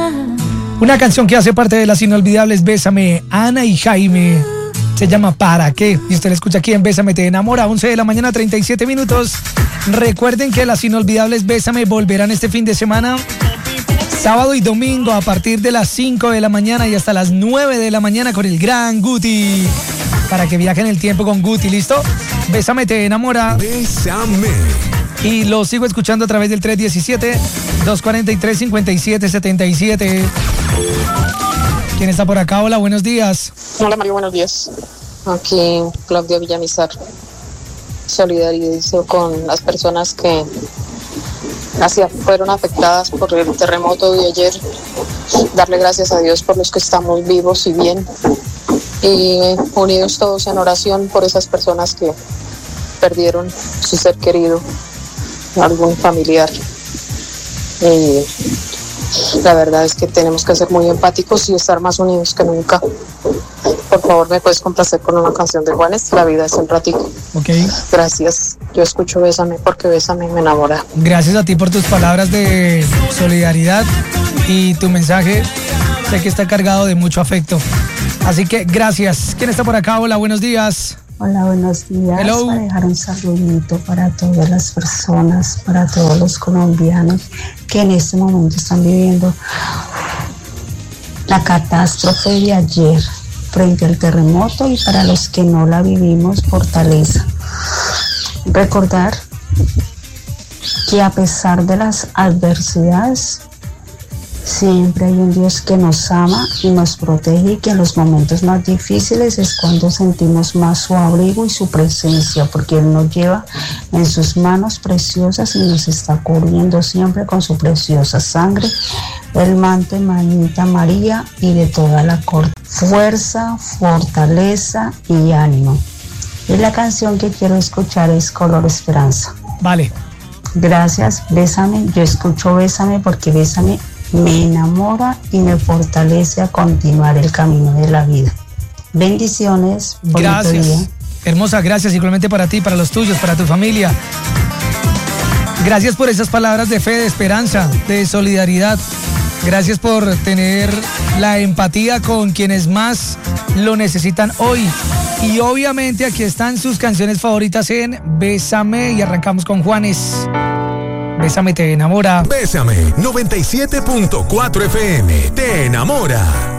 Una canción que hace parte de las inolvidables Bésame, Ana y Jaime. Se llama ¿Para qué? Y usted la escucha aquí en Bésame Te Enamora, 11 de la mañana, 37 minutos. Recuerden que las inolvidables Bésame volverán este fin de semana, sábado y domingo, a partir de las 5 de la mañana y hasta las 9 de la mañana con el gran Guti. Para que viajen el tiempo con Guti, ¿listo? Bésame Te Enamora. Bésame. Y lo sigo escuchando a través del 317-243-5777. ¿Quién está por acá? Hola, buenos días. Hola Mario, buenos días. Aquí Claudia Villamizar. Solidarizo con las personas que fueron afectadas por el terremoto de ayer. Darle gracias a Dios por los que estamos vivos y bien. Y unidos todos en oración por esas personas que perdieron su ser querido, algún familiar. La verdad es que tenemos que ser muy empáticos y estar más unidos que nunca. Por favor, ¿me puedes complacer con una canción de Juanes? La vida es un ratico. Ok. Gracias. Yo escucho Bésame porque Bésame me enamora. Gracias a ti por tus palabras de solidaridad y tu mensaje. Sé que está cargado de mucho afecto. Así que gracias. ¿Quién está por acá? Hola, buenos días. Hola, buenos días. Hello. Para dejar un saludito para todas las personas, para todos los colombianos que en este momento están viviendo la catástrofe de ayer frente al terremoto, y para los que no la vivimos, fortaleza. Recordar que a pesar de las adversidades, siempre hay un Dios que nos ama y nos protege, y que en los momentos más difíciles es cuando sentimos más su abrigo y su presencia, porque Él nos lleva en sus manos preciosas y nos está cubriendo siempre con su preciosa sangre, el manto de Mamita María y de toda la corte. Fuerza, fortaleza y ánimo. Y la canción que quiero escuchar es Color Esperanza. Vale. Gracias, Bésame. Yo escucho Bésame porque Bésame me enamora y me fortalece a continuar el camino de la vida. Bendiciones. Gracias. Día. Hermosa, gracias igualmente para ti, para los tuyos, para tu familia. Gracias por esas palabras de fe, de esperanza, de solidaridad. Gracias por tener la empatía con quienes más lo necesitan hoy. Y obviamente aquí están sus canciones favoritas en Bésame, y arrancamos con Juanes. Bésame Te Enamora. Bésame 97.4 FM. Te enamora.